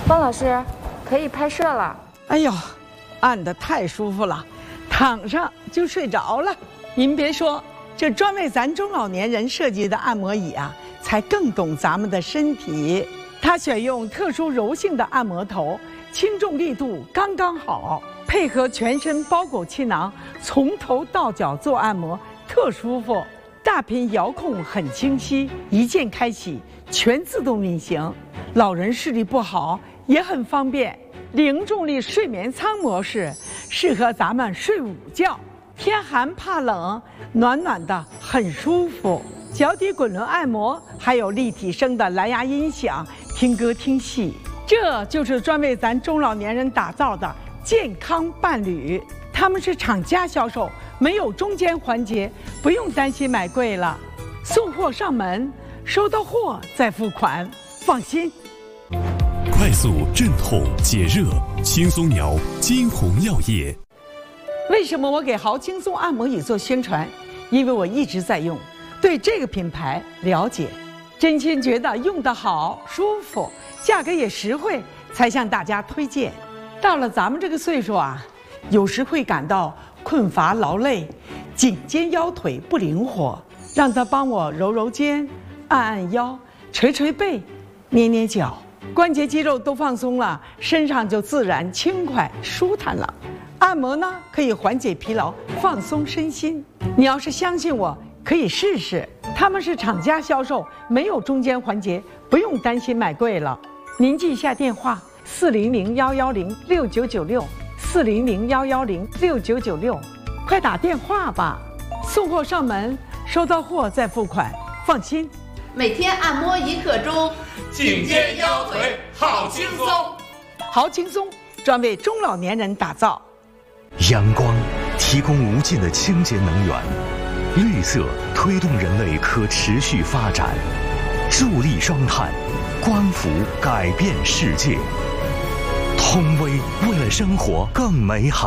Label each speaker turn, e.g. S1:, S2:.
S1: 方老师，可以拍摄了。
S2: 哎呦，按得太舒服了，躺上就睡着了。您别说，这专为咱中老年人设计的按摩椅啊，才更懂咱们的身体。它选用特殊柔性的按摩头，轻重力度刚刚好，配合全身包裹气囊，从头到脚做按摩，特舒服。大屏遥控很清晰，一键开启，全自动运行。老人视力不好也很方便。零重力睡眠舱模式适合咱们睡午觉，天寒怕冷，暖暖的很舒服。脚底滚轮按摩，还有立体声的蓝牙音响，听歌听戏。这就是专为咱中老年人打造的健康伴侣。他们是厂家销售，没有中间环节，不用担心买贵了。送货上门，收到货再付款，放心。
S3: 快速镇痛解热，轻松摇金红药业。
S2: 为什么我给豪轻松按摩椅做宣传？因为我一直在用，对这个品牌了解，真心觉得用得好、舒服，价格也实惠，才向大家推荐。到了咱们这个岁数啊，有时会感到困乏劳累，颈肩腰腿不灵活，让他帮我揉揉肩、按按腰、捶捶背、捏捏脚，关节肌肉都放松了，身上就自然轻快舒坦了。按摩呢，可以缓解疲劳，放松身心。你要是相信我，可以试试。他们是厂家销售，没有中间环节，不用担心买贵了。您记一下电话：400-110-6996，400-110-6996，快打电话吧。送货上门，收到货再付款，放心。
S4: 每天按摩1刻钟，
S5: 颈肩腰腿好轻松。
S2: 好轻松，专为中老年人打造。
S6: 阳光提供无尽的清洁能源，绿色推动人类可持续发展，助力双碳，光伏改变世界。通威为了生活更美好。